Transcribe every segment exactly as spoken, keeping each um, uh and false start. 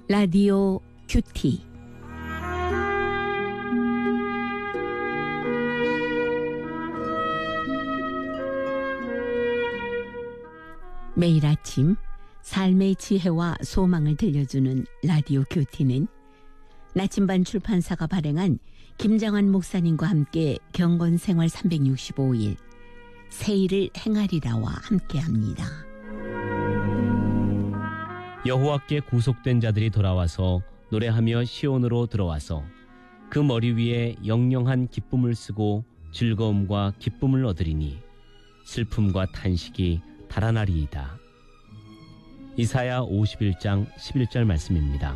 라디오 큐티. 매일 아침 삶의 지혜와 소망을 들려주는 라디오 큐티는 나침반 출판사가 발행한 김정환 목사님과 함께 경건생활 삼백육십오 일 새일을 행하리라와 함께합니다. 여호와께 구속된 자들이 돌아와서 노래하며 시온으로 들어와서 그 머리 위에 영영한 기쁨을 쓰고 즐거움과 기쁨을 얻으리니 슬픔과 탄식이 달아나리이다. 이사야 오십일 장 십일 절 말씀입니다.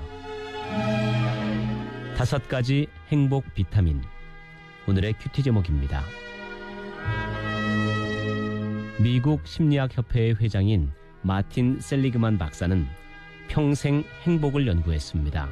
다섯 가지 행복 비타민, 오늘의 큐티 제목입니다. 미국 심리학협회의 회장인 마틴 셀리그만 박사는 평생 행복을 연구했습니다.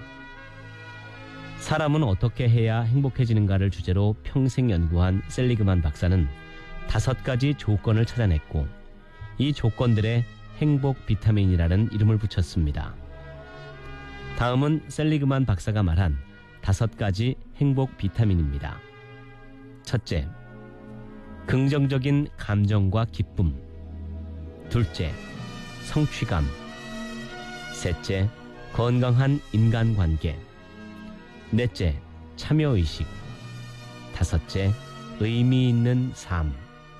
사람은 어떻게 해야 행복해지는가를 주제로 평생 연구한 셀리그만 박사는 다섯 가지 조건을 찾아냈고 이 조건들에 행복 비타민이라는 이름을 붙였습니다. 다음은 셀리그만 박사가 말한 다섯 가지 행복 비타민입니다. 첫째, 긍정적인 감정과 기쁨. 둘째, 성취감. 셋째, 건강한 인간관계. 넷째, 참여의식. 다섯째, 의미 있는 삶.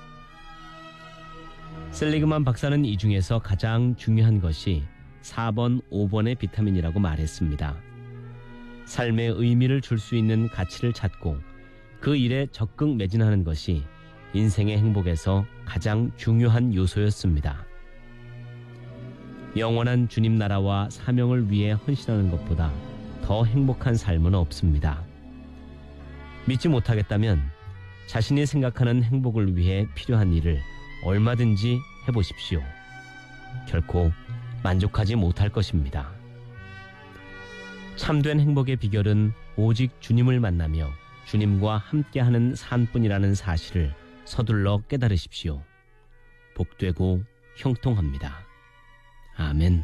셀리그만 박사는 이 중에서 가장 중요한 것이 사 번, 오 번의 비타민이라고 말했습니다. 삶에 의미를 줄 수 있는 가치를 찾고 그 일에 적극 매진하는 것이 인생의 행복에서 가장 중요한 요소였습니다. 영원한 주님 나라와 사명을 위해 헌신하는 것보다 더 행복한 삶은 없습니다. 믿지 못하겠다면 자신이 생각하는 행복을 위해 필요한 일을 얼마든지 해보십시오. 결코 만족하지 못할 것입니다. 참된 행복의 비결은 오직 주님을 만나며 주님과 함께하는 삶뿐이라는 사실을 서둘러 깨달으십시오. 복되고 형통합니다. 아멘.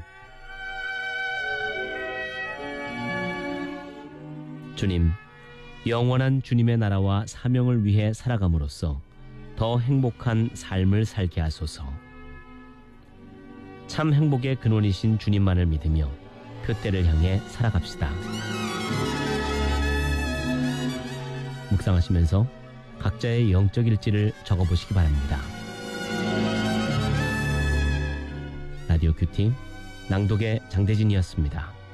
주님, 영원한 주님의 나라와 사명을 위해 살아감으로써 더 행복한 삶을 살게 하소서. 참 행복의 근원이신 주님만을 믿으며 그 때를 향해 살아갑시다. 묵상하시면서 각자의 영적 일지를 적어보시기 바랍니다. 라디오 큐티 낭독의 장대진이었습니다.